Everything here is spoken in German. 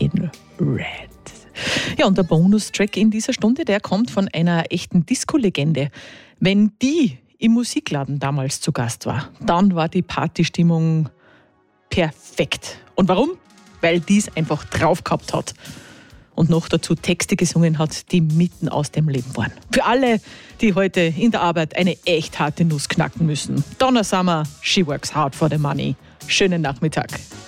in Red. Ja, und der Bonustrack in dieser Stunde, der kommt von einer echten Disco-Legende. Wenn die im Musikladen damals zu Gast war, dann war die Partystimmung perfekt. Und warum? Weil die es einfach drauf gehabt hat. Und noch dazu Texte gesungen hat, die mitten aus dem Leben waren. Für alle, die heute in der Arbeit eine echt harte Nuss knacken müssen. Donna Summer, she works hard for the money. Schönen Nachmittag.